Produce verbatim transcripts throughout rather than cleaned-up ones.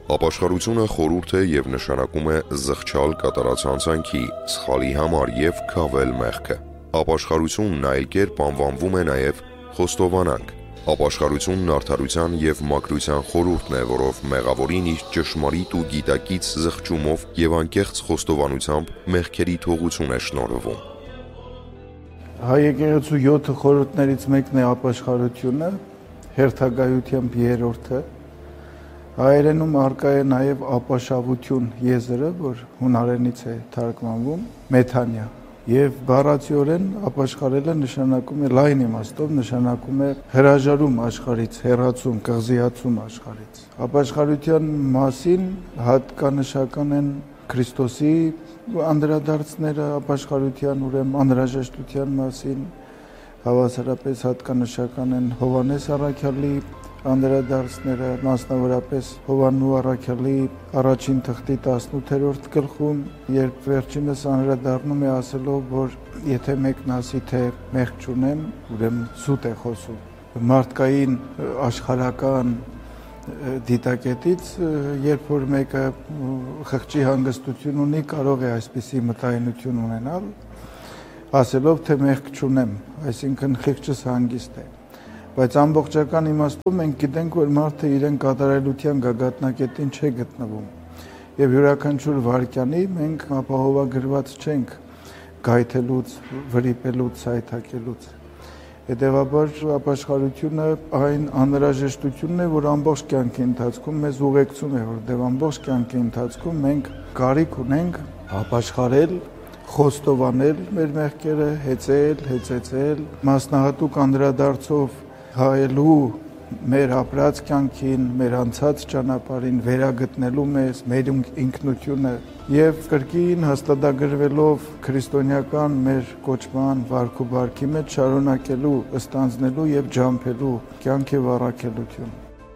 Ապաշխարությունը խորհուրդ է և նշանակում է զղջալ կատարած հանցանքի, սխալի համար և քավել մեղքը։ Ապաշխարությունն այլ կերպ անվանվում է նաև խոստովանանք։ Ապաշխարությունն արդարության և մաքրության խորհուրդն է, որով մեղավորին իր ճշմարիտ ու գիտակից զղջումով և անկեղծ խոստովանությամբ մեղքերի թողություն է շնորհվում։ Հայ եկեղեցու յոթ խորհուրդներից մեկն է ապաշխարությունը, հերթագայությամբ երրորդը։ Հայերենում առկա է նաև ապաշավություն եզրը, որ հունարենից է թարգմանվում, մեթանիա։ Եվ բառացիորեն ապաշխարելը նշանակում է, լայն իմաստով նշանակում է հրաժարում աշխարհից, հեռացում, կղզիացում աշխարհից։ Ապաշխարության մասին հատկանշական են Քրիստոսի անդրադարձները ապաշխարության ուրեմն անհրաժեշտության մասին, հավասարապես հատկանշական են Հովհաննես առաքյալի անդրադարձները, մասնավորապես Հովհաննու առաքյալի առաջին թղթի տասնութերորդ գլխում, երբ վերջինս անդրադառնում է ասելով, որ եթե մեկն ասի, թե մեղք չունեմ, ուրեմն սուտ է խոսում։ Մարդկային աշխարհական դիտակետից, երբ որ մեկը խղճի հանգստություն ունի, կարող է այսպիսի մտայնություն ունենալ, ասելով, թե մեղք չունեմ, այսինքն խիղճս հանգիստ է։ Բայց ամբողջական իմաստով մենք գիտենք, որ մարդը իրեն կատարելության գագաթնակետին չէ գտնվում։ Եվ յուրաքանչյուր վայրկյանի մենք ապահովագրված չենք գայթելուց, վրիպելուց, սայթաքելուց։ Հետևաբար ապաշխարությունը այն անհրաժեշտությունն է, որ ամբողջ կյանքի ընթացքում մեզ ուղեկցում է, որտեղ ամբողջ կյանքի ընթացքում մենք կարիք ունենք ապաշխարել, խոստովանել մեր մեղքերը, հեծել, հեծեցել, մասնահատուկ անդրադարձով հայելու մեր ապրած կյանքին, մեր անցած ճանապարհին, վերագտնելու մեզ, մեր ինքնությունը եւ կրկին հաստատագրվելով քրիստոնեական մեր կոչման վարք ու բարքի մեջ շարունակելու, ստանձնելու եւ ջամփելու կյանք եւ առաքելություն։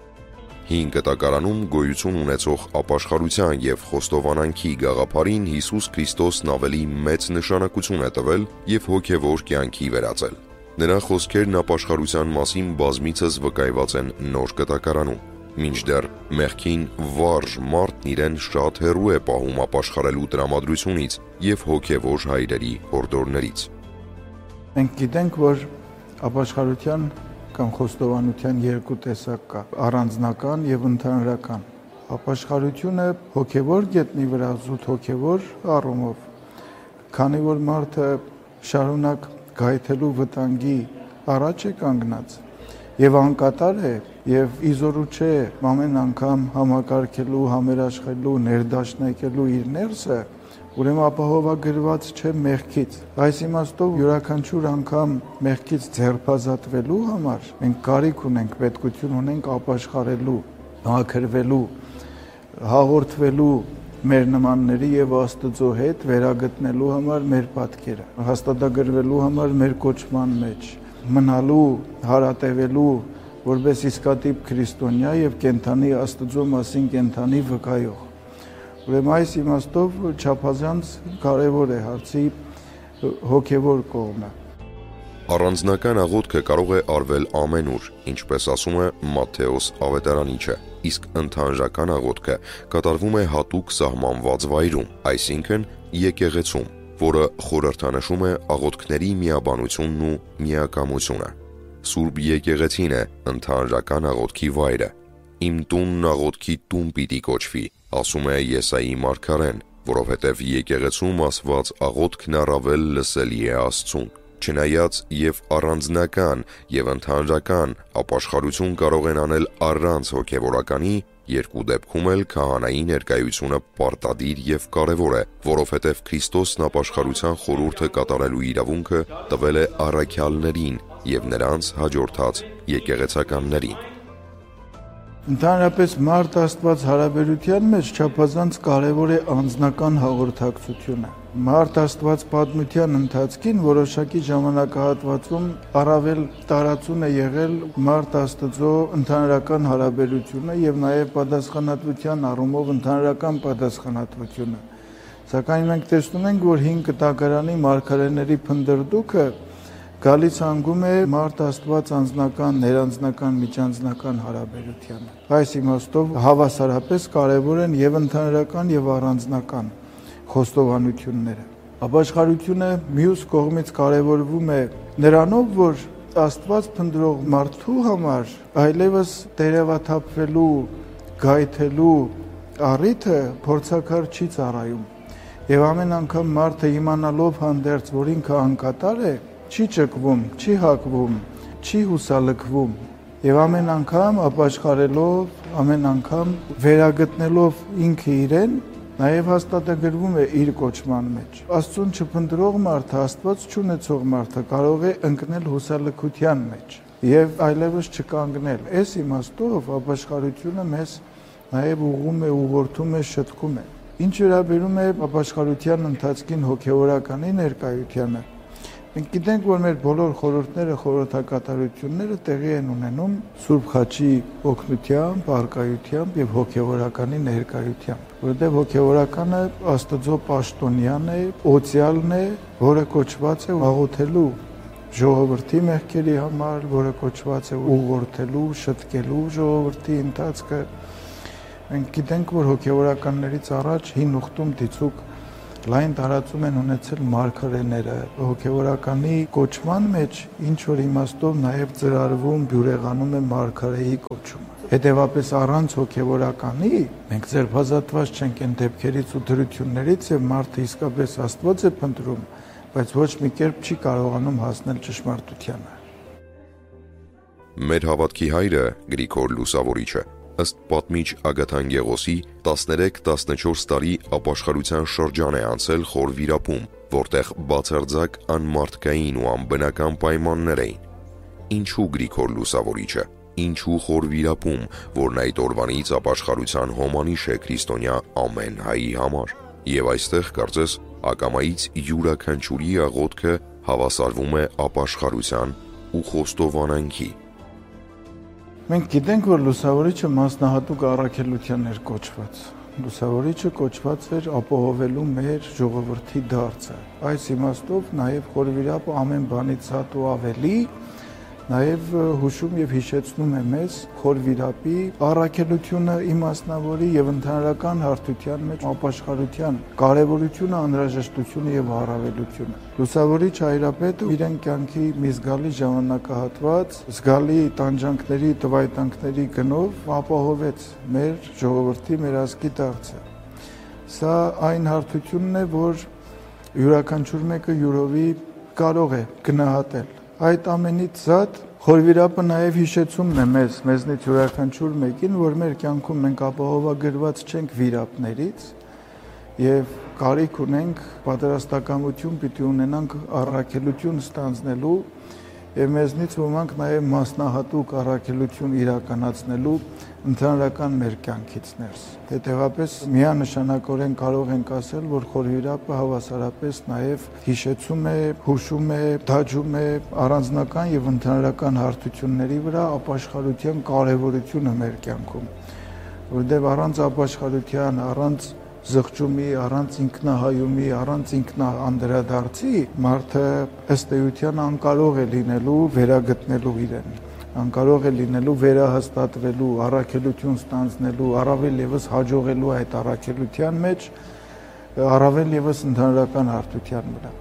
Հին Կտակարանում գոյություն ունեցող ապաշխարության և խոստովանանքի գաղափարին Հիսուս Քրիստոսն ավելի մեծ նշանակություն է տվել և հոգևոր կյանքի վերածել։ Նրա խոսքերն ապաշխարության մասին բազմիցս վկայված են Նոր Կտակարանում, մինչդեռ մեղքին վարժ մարդն իրեն շատ հեռու է պահում ապաշխարելու տրամադրությունից և հոգևոր հայրերի հորդորներից։ Մենք գիտենք, որ ապաշխարության կամ խոստովանության երկու տեսակ կա՝ առանձնական եւ ընդհանրական։ Ապաշխարությունը հոգևոր գետնի վրա զուտ հոգևոր առումով, քանի որ մարդը շարունակ գայթելու վտանգի առաջ է կանգնած եւ անկատար է եւ իզորու չէ ամեն անգամ համակարգելու, համերաշխելու, ներդաշնակելու իր ներսը, ուրեմն ապահովագրված չէ մեղքից։ Այս իմաստով յուրաքանչյուր անգամ մեղքից ձերբազատվելու համար մենք կարիք ունենք, պետքություն ունենք ապաշխարելու, հաղթելու, հաղորդվելու մեր նմանների եւ Աստծո հետ վերագտնելու համար մեր պատկերը, հաստատագրվելու համար մեր կոչման մեջ, մնալու, հարատևելու որպես իսկատիպ քրիստոնյա եւ կենթանի Աստծո մասին կենթանի վկայող։ Ուրեմն այս իմաստով չափազանց կարևոր է հարցի հոգևոր կողմը։ Առանձնական աղոթքը կարող է արվել ամենուր, ինչպես ասում է Մատթեոս ավետարանիչը, իսկ ընդհանրական աղոթքը կատարվում է հատուկ սահմանված վայրում, այսինքն եկեղեցում, որը խորհրդանշում է աղոթքների միաբանությունն ու միակամությունը։ Սուրբ եկեղեցին է ընդհանրական աղոթքի վայրը։ Իմ տունն աղոթքի տուն պիտի կոչվի, ասում է Եսայի մարգարեն, որովհետև եկեղեցում ասված աղոթքն առավել լսելի է Աստծուն։ Չնայած և առանձնական և ընդհանրական ապաշխարություն կարող են անել առանց հոգևորականի, երկու դեպքում էլ քահանայի ներկայությունը պարտադիր և կարևոր է, որովհետև Քրիստոսն ապաշխարության խորհուրդը կատարելու իրավունքը տվել է առաքյալներին և նրանց հաջորդած եկեղեցականներին։ Ընդհանրապես մարդ Աստված հարաբերության մեջ չափազանց կարևոր է անձնական հաղորդակցությունը։ Մարդ Աստված պատմության ընթացքին որոշակի ժամանակահատվածում առավել տարածուն է եղել մարդ Աստծո ընդհանրական հարաբերությունը եւ նաեւ պատասխանատվության առումով ընդհանրական պատասխանատվությունը։ Սակայն մենք տեսնում ենք, որ հին Կտակարանի մարգարեների փնդրդուքը գալիս հանգում է մարդ Աստված անձնական, ներանձնական, միջանձնական հարաբերությանը։ Այս իմաստով հավասարապես կարևոր են եւ ընդհանրական եւ առանձնական խոստովանությունները։ Ապաշխարությունը մյուս կողմից կարևորվում է նրանով, որ Աստված փնտրող մարդու համար այլևս տերևաթափվելու, գայթելու առիթը փորձակար չի ծառայում։ Եվ ամեն անգամ մարդը իմանալով հանդերձ, որ ինքը անկատար է, չի ճկվում, չի հակվում, չի հուսալքվում եւ ամեն անգամ ապաշխարելով, ամեն անգամ վերագտնելով ինքը իրեն, նաեւ հաստատագրվում է իր կոչման մեջ։ Աստծուն չփնտրող մարդը, Աստված չունեցող մարդը կարող է ընկնել հուսալքության մեջ եւ այլևս չկանգնել։ Այս իմաստով ապաշխարությունը մեզ նաեւ ուղղում է, ուղղորդում է, շտկում է։ Ինչ վերաբերում է ապաշխարության ընթացքին հոգեորականի ներկայությանը, մենք գիտենք, որ մեր բոլոր խորհուրդները, խորհրդակատարությունները տեղի են ունենում Սուրբ Խաչի օգնությամբ, առկայությամբ եւ հոգեորականի ներկայությամբ, որովհետեւ հոգեորականը Աստծո պաշտոնյան է, օծյալն է, որը կոչված է աղոթելու ժողովրդի մեղքերի համար, որը կոչված է ուղղորդելու, շտկելու ժողովրդի ընթացքը։ Մենք գիտենք, որ հոգեորականներից առաջ հին ուխտում դիցուկ լայն տարածում են ունեցել մարգարեները, հոգեորականի կոչման մեջ ինչ որ իմաստով նաև ծրարվում, բյուրեղանում է մարգարեի կոչումը։ Հետևաբար առանց հոգեորականի մենք ձերբազատված չենք այն դեպքերից ու դրություններից եւ մարդը իսկապես Աստված է փնտրում, բայց ոչ մի կերպ չի կարողանում հասնել ճշմարտությանը։ Մեր հավատքի հայրը Գրիգոր Լուսավորիչը ըստ պատմիչ Ագաթան Գեղոսի տասներեք տասնչորս տարի ապաշխարության շրջան է անցել խոր վիրապում, որտեղ բացարձակ անմարդկային ու անբնական պայմաններ էին։ Ինչու Գրիգոր Լուսավորիչը, ինչու խոր վիրապում, որն այդ օրվանից ապաշխարության հոմանիշ է քրիստոնյա ամեն հայի համար։ Եվ այստեղ կարծես ակամայից յուրաքանչյուրի աղոթքը հավասարվում է ապաշխարության ու խոստովանանքի։ Մենք գիտենք, որ Լուսավորիչը մասնահատուկ առաքելության էր կոչված։ Լուսավորիչը կոչված էր ապահովելու մեր ժողովրդի դարձը։ Այս իմաստով նաև խորվիրապը ամեն բանից հատ ու ավելի նաև հուշում եւ հիշեցնում է մեզ խորվիրապի առաքելությունը իմաստնավորի եւ ընդհանրական հարթության մեջ ապաշխարության կարեւորությունը, անհրաժեշտությունը եւ առավելությունը։ Լուսավորիչ հայրապետը իրեն կյանքի մի զգալի ժամանակահատված, զգալի տանջանքների, տվայտանքների գնով ապահովեց մեր ժողովրդի, մեր ազգի դարձը։ Սա այն հարթությունն է, որ յուրաքանչյուր մեկը յուրովի կարող է գնահատել։ Այդ ամենից զատ խորվիրապը նաև հիշեցումն է մեզ, մեզնից յուրաքանչյուր մեկին, որ մեր կյանքում մենք ապահովագրված չենք վիրապներից եւ կարիք ունենք պատրաստակամություն պիտի ունենանք առաքելություն ստանձնելու եւ մեզնից ոմանք նաև մասնահատուկ առաքելություն իրականացնելու ընդհանրական մեր կյանքից ներս։ Հետևաբար միանշանակորեն կարող ենք ասել, որ խորվիրապը հավասարապես նաև հիշեցում է, հուշում է, դաջում է առանձնական եւ ընդհանրական հարթությունների վրա ապաշխարության կարեւորությունը մեր կյանքում, որովհետեւ առանց ապաշխարության, առանց զղջումի, առանց ինքնահայումի, առանց ինքնաանդրադարձի մարդը ըստ էության անկարող է լինելու վերագտնելու իրեն, անկարող է լինելու վերահաստատվելու, առաքելություն ստանձնելու, առավել եւս հաջողելու այդ առաքելության մեջ, առավել եւս ընդհանրական հարթության վրա։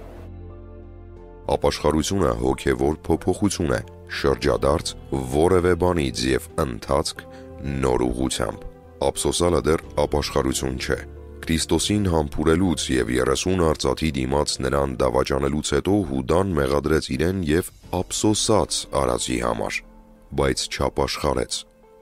Ապաշխարությունը հոգևոր փոփոխություն է, շրջադարձ որևէ բանից եւ ընթացք նոր ուղղությամբ։ Ափսոսալը դեռ ապաշխարություն չէ։ Քրիստոսին համբուրելուց եւ երեսուն արծաթի դիմաց նրան դավաճանելուց հետո Հուդան մեղադրեց իրեն եւ ափսոսաց արածի համար, բայց չապաշխարեց։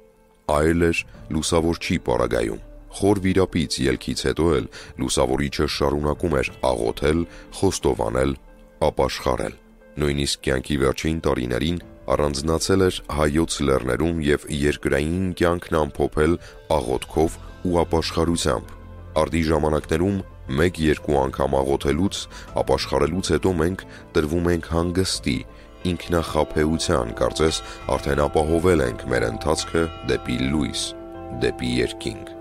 Այլ էր լուսավոր չի պարագայում։ Խոր վիրապից ելքից հետո էլ լուսավորիչը շարունակում էր աղոթել, խոստովանել, ապաշխարել։ Նույնիսկ կյանքի վերջին տարիներին առանձնացել էր հայոց լեռներում եւ երկրային կյանքն ամփոփել աղոթքով ու ապաշխարությամբ։ Արդի ժամանակներում մեկ-երկու անգամ աղոթելուց, ապաշխարելուց հետո մենք տրվում ենք հանգստի, ինքնախաբեության, կարծես արդեն ապահովել ենք մեր ընթացքը դեպի լույս, դեպի երկինք։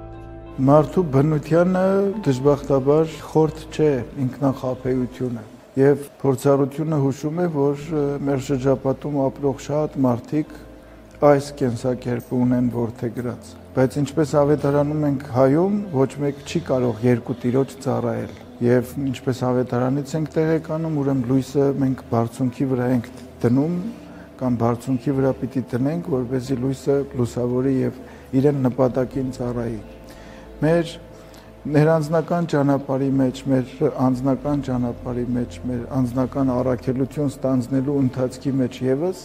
Մարդու բնությանը դժբախտաբար խորտ չէ ինքնախաբեությունը։ Եվ փորձառությունը հուշում է, որ մեր շրջապատում ապրող շատ մարդիկ այս կենսակերպը ունեն որդեգրած։ Բայց ինչպես ավետարանում ենք հայում, ոչ մեկ չի կարող երկու տիրոջ ծառայել։ Եվ ինչպես ավետարանից ենք տեղեկանում, ուրեմն լույսը մենք բարձունքի վրա ենք դնում կամ բարձունքի վրա պիտի տնենք, որպեսզի լույսը լուսավորի եւ իրեն նպատակին ծառայի։ Մեր ներանձնական ճանապարհի մեջ, մեր անձնական ճանապարհի մեջ, մեր անձնական առաքելություն ստանձնելու ընթացքի մեջ եւս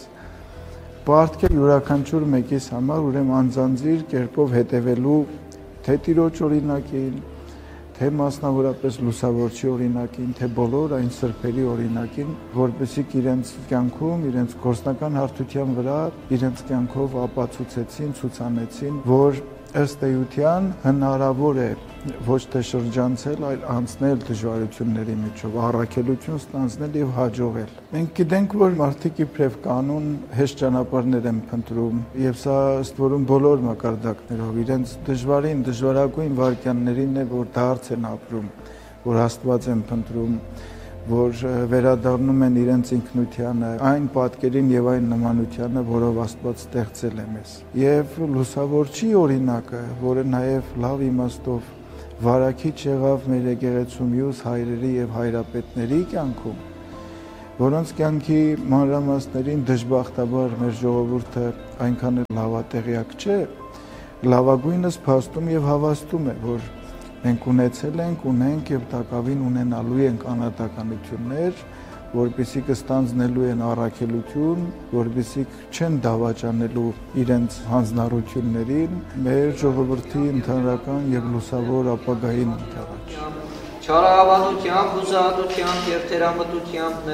պարտք է յուրաքանչյուր մեկիս համար ուրեմն անձանձիր կերպով հետևելու թե Տիրոջ օրինակին, թե մասնավորապես լուսավորչի օրինակին, թե բոլոր այն սրբերի օրինակին, որպեսզի իրենց կյանքում, իրենց գործնական հարթության վրա, իրենց կյանքով ապացուցեցին, ցուցանեցին, որ ըստ էության հնարավոր է ոչ թե շրջանցել, այլ անցնել դժվարությունների միջով, առաքելություն ստանձնել եւ հաջողել։ Մենք գիտենք, որ մարդիկ իբրև կանոն հեշտ ճանապարհներ են փնտրում, եւ սա ըստ որում բոլոր մակարդակներով իրենց դժվարին, դժվարագույն վարքյաններին է, որ դարձ են ապրում, որ Աստված են փնտրում, որ վերադառնում են իրենց ինքնությանը, այն պատկերին եւ այն նմանությանը, որով Աստված ստեղծել է մեզ։ Եվ լուսավորչի օրինակը, որը նաեւ լավ իմաստով վարակիչ եղավ մեր եկեղեցու մյուս հայրերի եւ հայրապետների կյանքում, որոնց կյանքի մանրամասներին դժբախտաբար մեր ժողովուրդը այնքան էլ լավատեղյակ չէ, լավագույնս փաստում եւ հավաստում է, որ մենք ունեցել ենք, ունենք եւ տակավին ունենալու ենք անհատականություններ, որպեսզի կստանձնելու են առաքելություն, որպեսզի չեն դավաճանելու իրենց հանձնառություններին, մեր ժողովրդի ընդհանրական եւ լուսավոր ապագային ընթരാճ։ Չարահավատությամբ, հուսահատությամբ եւ թերամտությամբ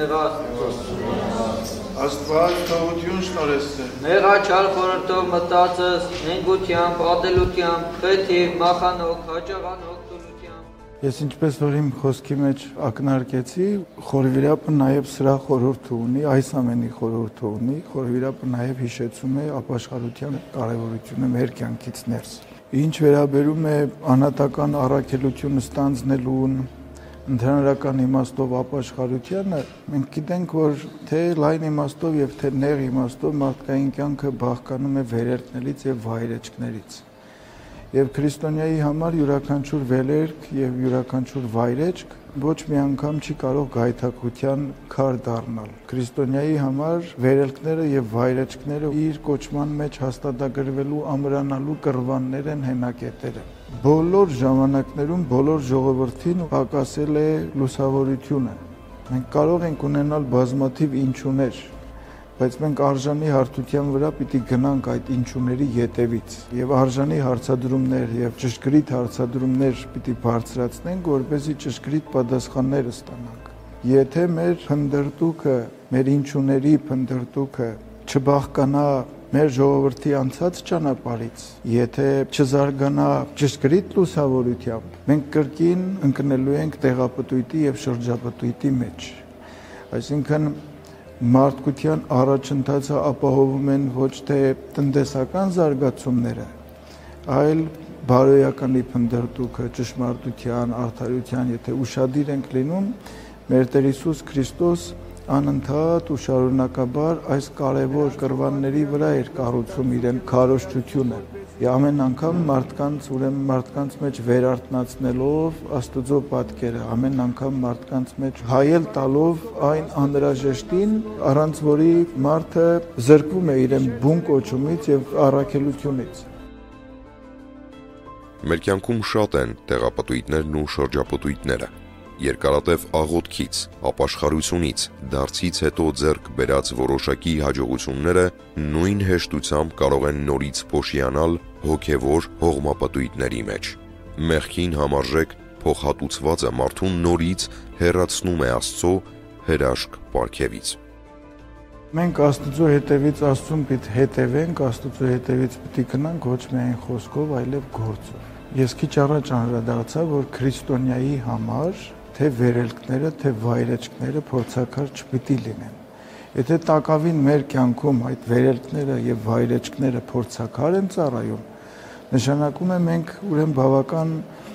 նեղած Աստված թողություն շնորհեցե։ Նեղաչար խորհրդով մտածս, նենգությամբ, ատելությամբ, խեթիվ, մախանոք, հաճաղանոք Ես ինչպես որ իմ խոսքի մեջ ակնարկեցի, խորհրդիրապը նաև սրա խորհուրդը ունի, այս ամենի խորհուրդը ունի, խորհրդիրապը նաև հիշեցում է ապաշխարության կարևորությունը մեր կյանքից ներս։ Ինչ վերաբերում է անհատական առաքելությունը ստանձնելուն, ընդհանրական իմաստով ապաշխարությանը, մենք գիտենք, որ թե լայն իմաստով եւ թե նեղ իմաստով մարդկային կյանքը բաղկանում է վերելքներից եւ վայրեջքներից։ Եվ քրիստոնյայի համար յուրաքանչյուր վերելք եւ յուրաքանչյուր վայրեջք ոչ մի անգամ չի կարող գայթակղության քար դառնալ։ Քրիստոնյայի համար վերելքները եւ վայրեջքները իր կոչման մեջ հաստատագրվելու ամրանալու կռվաններ են, հենակետեր են։ Բոլոր ժամանակներում բոլոր ժողովրդին պակասել է լուսավորությունը։ Մենք կարող ենք ունենալ բազմաթիվ ինչուներ, բայց մենք արժանի հարթության վրա պիտի գնանք այդ ինչուների ետևից եւ արժանի հարցադրումներ եւ ճշգրիտ հարցադրումներ պիտի բարձրացնենք, որպեսզի ճշգրիտ պատասխաններ ստանանք։ Եթե մեր փնդրտուքը, մեր ինչուների փնդրտուքը չբաղկանա մեր ժողովրդի անցած ճանապարհից, եթե չզարգանա ճշգրիտ լուսավորությամբ, մենք կրկին ընկնելու ենք տեղապտույտի եւ շրջապտույտի մեջ։ Այսինքն մարդկության առաջընթացը ապահովում են ոչ թե տնտեսական զարգացումները, այլ բարոյականի փնդրտուքը, ճշմարտության, արդարության, եթե ուշադիր ենք լինում, մեր Տեր Հիսուս Քրիստոս անընդհատ ու շարունակաբար այս կարևոր կռվանների վրա էր կառուցում իրեն քարոզչությունը։ Եվ ամեն անգամ մարդկանց, ուրեմն մարդկանց մեջ վերարտնացնելով Աստծո պատկերը, ամեն անգամ մարդկանց մեջ հայել տալով այն անհրաժեշտին, առանց որի մարդը զրկվում է իրեն բուն կոչումից եւ առաքելությունից։ Մեր կյանքում շատ են տեղապտույտներն ու շրջապտույտները։ Երկարատև աղոթքից, ապաշխարությունից, դարձից հետո ձեռք բերած որոշակի հաջողությունները նույն հեշտությամբ կարող են նորից փոշիանալ հոգևոր հողմապտույտների մեջ։ Մեղքին համարժեք փոխհատուցվածը մարդուն նորից հեռացնում է Աստծո հրաշք պարգևից։ Մենք Աստծո հետևից Աստծուն պիտի հետևենք, Աստծո հետևից պիտի գնանք ոչ միայն խոսքով, այլև գործով։ Ես քիչ առաջ անդրադարձա, որ քրիստոնյայի համար թե վերելքները, թե վայրեջքները փորձակար չպիտի լինեն։ Եթե տակավին մեր կյանքում այդ վերելքները եւ վայրեջքները փորձակար են ծառայում, նշանակում է մենք ուրեմն բավական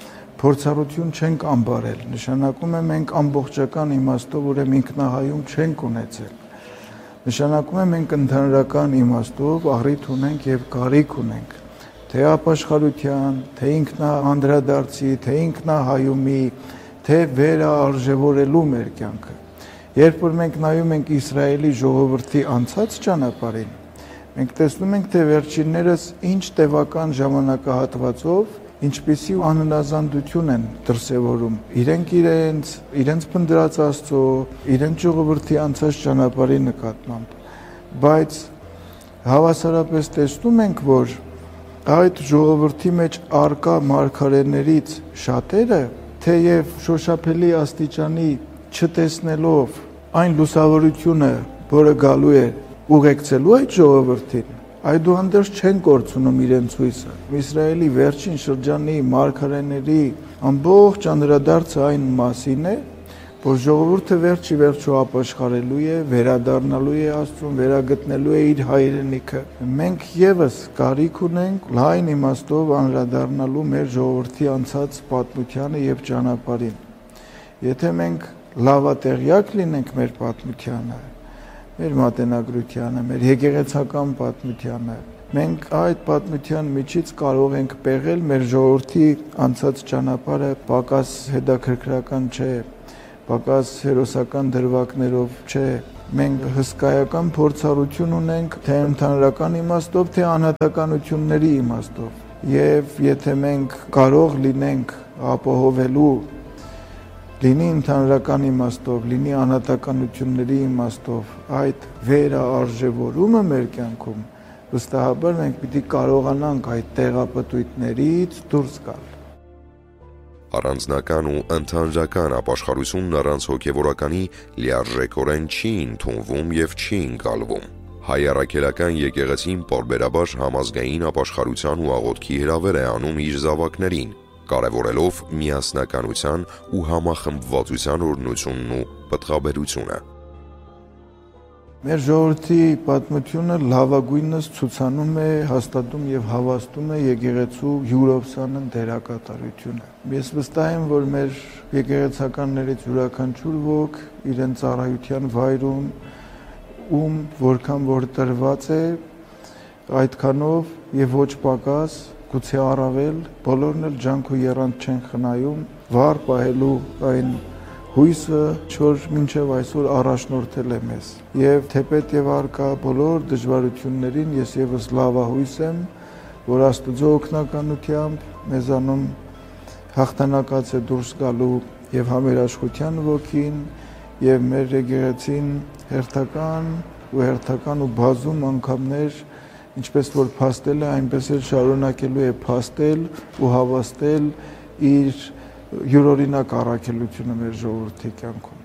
փորձառություն չենք անբարել, նշանակում է մենք ամբողջական իմաստով ուրեմն ինքնահայում չենք ունեցել։ Նշանակում է մենք ընդհանրական իմաստով առիթ ունենք եւ կարիք ունենք թե ապաշխարության, թե ինքնաանդրադարձի, թե ինքնահայումի, թե վերաարժևորելու մեր կյանքը։ Երբ որ մենք նայում ենք Իսրայելի ժողովրդի անցած ճանապարհին, մենք տեսնում ենք, թե վերջիններս ինչ տևական ժամանակահատվածով ինչպիսի անհնազանդություն են դրսևորում իրենք իրենց, իրենց փնտրած Աստծո, իրենց ժողովրդի անցած ճանապարհի նկատմամբ։ Բայց հավասարապես տեսնում ենք, որ այդ ժողովրդի մեջ արկա մարգարեներից շատերը, թեև շոշափելի աստիճանի չտեսնելով այն լուսավորությունը, որը գալու է ուղեկցելու այդ ժողովրդին, այդուհանդերձ չեն կորցնում իրենց հույսը։ Իսրայելի վերջին շրջանի մարգարեների ամբողջ անդրադարձը այն մասին է, որ ժողովուրդը վերջի վերջո ապաշխարելու է, վերադառնալու է Աստծուն, վերագտնելու է իր հայրենիքը։ Մենք եւս կարիք ունենք լայն իմաստով անդրադառնալու մեր ժողովրդի անցած պատմությանը եւ ճանապարհին։ Եթե մենք լավատեղյակ լինենք մեր պատմությանը, մեր մատենագրությանը, մեր եկեղեցական պատմությանը, մենք այդ պատմության միջից կարող ենք պեղել մեր ժողովրդի անցած ճանապարհը պակաս հետաքրքրական չէ, պակաս հերոսական դրվագներով չէ, մենք հսկայական փորձառություն ունենք թե ընդհանրական իմաստով, թե անհատականությունների իմաստով։ Եվ եթե մենք կարող լինենք ապահովելու լինի ընդհանրական իմաստով, լինի անհատականությունների իմաստով այդ վերաարժևորումը մեր կյանքում, վստահաբար մենք պիտի կարողանանք այդ տեղապտույտներից դուրս գալ։ Առանձնական ու ընդհանրական ապաշխարությունն առանց հոգևորականի լիարժեքորեն չի ընդունվում եւ չի ընկալվում։ Հայ առաքելական եկեղեցին պարբերաբար համազգային ապաշխարության ու աղոթքի հրավեր է անում իր զավակներին, կարևորելով միասնականության ու համախմբվածության օրհնությունն ու պտղաբերությունը։ Մեր ժողովրդի պատմությունը լավագույնս ցուցանում է, հաստատում եւ հավաստում է եկեղեցու յուրովսանն դերակատարությունը։ Ես վստահ եմ, որ մեր եկեղեցականներից յուրաքանչյուր ոք իրենց ծառայության վայրում, ում որքան որ տրված է, այդքանով եւ ոչ պակաս, գուցե առավել, բոլորն էլ ջանք ու եռանդ չեն խնայում վառ պահելու այն հույսը, որ մինչև այսօր առաջնորդել է մեզ։ Եվ թեպետ եւ արկա բոլոր դժվարություններին ես եւս լավահույս եմ, որ Աստծո օգնականությամբ մեզանում հաղթանակած է դուրս գալու եւ համերաշխության ոգին եւ մեր եկեղեցին հերթական ու հերթական ու բազում անգամներ ինչպես որ փաստել է, այնպես էլ շարունակելու է փաստել ու հավաստել իր յուրօրինակ առաքելությունը մեր ժողովրդի կյանքում։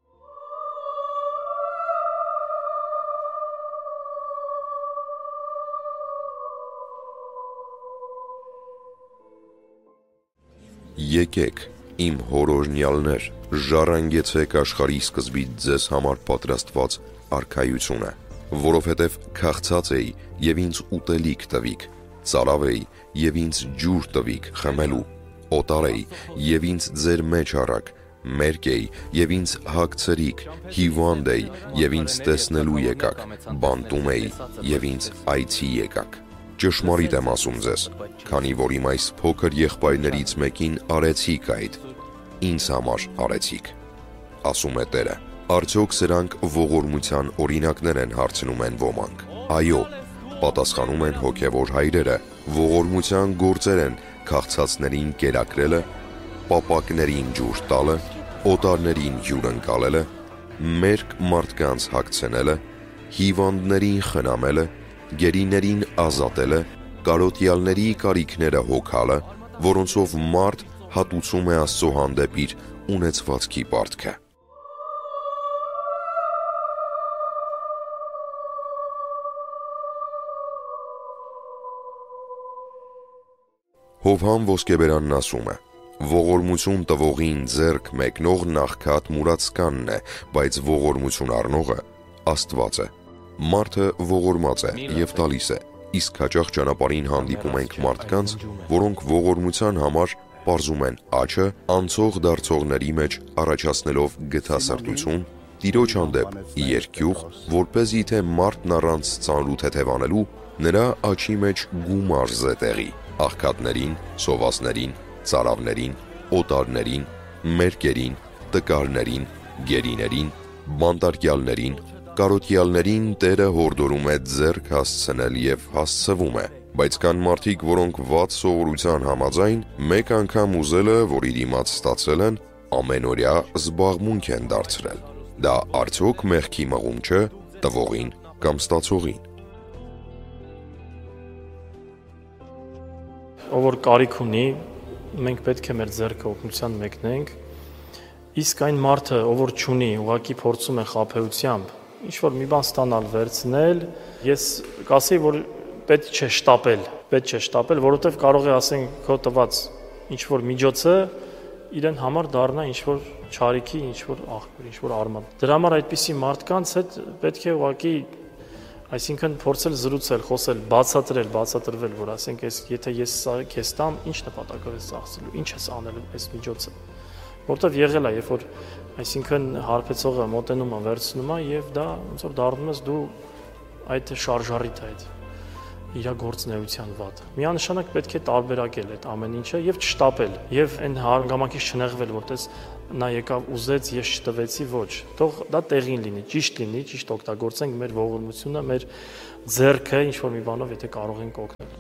Եկեք, իմ հորօրհնյալներ, ժառանգեցեք աշխարհի սկզբից ձեզ համար պատրաստված արքայությունը, որովհետև քաղցած էի եւ ինձ ուտելիք տվիք, ծարավ էի եւ ինձ ջուր տվիք խմելու, օտար էի եւ ինձ ձեր մեջ առաք, մերկ էի եւ ինձ հագցրիք, հիվանդ էի եւ ինձ տեսնելու եկաք, բանտում էի եւ ինձ այցի եկաք։ Ճշմարիտ եմ ասում ձեզ, քանի որ իմ այս փոքր եղբայրներից մեկին արեցիք այդ, ինձ համար արեցիք, ասում է Տերը։ Արդյոք սրանք ողորմության օրինակներ են, հարցնում են ոմանք։ Այո, պատասխանում են հոգևոր հայրերը, ողորմության գործեր են քաղցածներին կերակրելը, պապակներին ջուր տալը, օտարներին հյուր ընկալելը, մերկ մարդկանց հագցնելը, հիվանդներին խնամելը, գերիներին ազատելը, կարոտյալների կարիքները հոգալը, որոնցով մարդ հատուցում է Աստծո հանդեպ իր ունեցվածքի պարտքը։ Հովհան ոսկեբերանն ասում է. ողորմություն տվողին ձեռք մեկնող նախքատ մուրացկանն է, բայց ողորմություն առնողը Աստված է։ Մարդը ողորմած է եւ տալիս է, իսկ հաճախ ճանապարհին հանդիպում ենք մարդկանց, որոնք ողորմության համար պարզում են աչը անցող դարձողների մեջ առաջացնելով գթասրտություն, Տիրոջ հանդեպ երկյուղ, որպեսզի թե մարդն առանց ծանրու թեթևանելու նրա աչի մեջ գումար զե տեղի, աղքատներին, սովածներին, ծարավներին, օտարներին, մերկերին, տկարներին, գերիներին, բանտարկյալներին, կարոտյալներին Տերը հորդորում է ձեռք հասցնել եւ հասցվում է, բայց կան մարդիկ, որոնք վատ սովորության համաձայն մեկ անգամ ուզելը, որի դիմաց ստացել են, ամենօրյա զբաղմունք են դարձրել։ Դա արդյոք մեղքի մղում չէ տվողին կամ ստացողին։ Ով որ կարիք ունի, մենք պետք է մեր ձեռքը օգնության մեկնենք, իսկ այն մարդը, ով որ չունի, ուղղակի փորձում է խաբեությամբ, ինչ որ մի բան ստանալ, վերցնել, ես կասեի, որ պետք չէ շտապել, պետք չէ շտապել, որովհետև կարող է ասենք քո տված ինչ որ միջոցը իրեն համար դառնա ինչ որ չարիքի, ինչ որ աղբյուր, ինչ որ արման։ Դրա համար այդպիսի մարդկանց հետ պետք է ուղղակի, այսինքն փորձել զրուցել, խոսել, բացատրել, բացատրվել, որ ասենք, ես եթե ես քեզ տամ, ինչ նպատակով ես ծախսելու, ինչ ես անելու այս միջոցը։ Որտեվ եղել է, երբ որ այսինքն հարբեցողը մոտենում է, վերցնում է եւ դա ոնց որ դառնում ես դու այդ շարժառիթ այդ իր գործնեության վատ։ Միանշանակ պետք է տարբերակել այդ ամեն ինչը եւ չշտապել եւ այն հանգամանքից չնեղվել, որտես նա եկավ ուզեց, ես չտվեցի, ոչ։ Թող դա տեղին լինի, ճիշտ լինի, ճիշտ օգտագործենք մեր ողորմությունը, մեր ձեռքը ինչ որ մի բանով, եթե կարող ենք օգնել։